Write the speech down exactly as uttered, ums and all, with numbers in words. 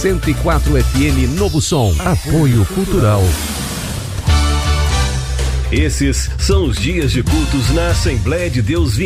cento e quatro F M Novo Som. Apoio Cultural. Esses são os dias de cultos na Assembleia de Deus